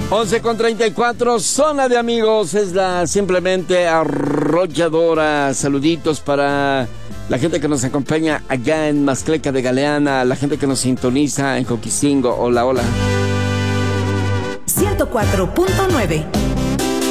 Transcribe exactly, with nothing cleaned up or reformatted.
once con treinta y cuatro, zona de amigos, es la simplemente arrolladora. Saluditos para la gente que nos acompaña allá en Mascleca de Galeana, la gente que nos sintoniza en Coquistingo. Hola, hola. ciento cuatro punto nueve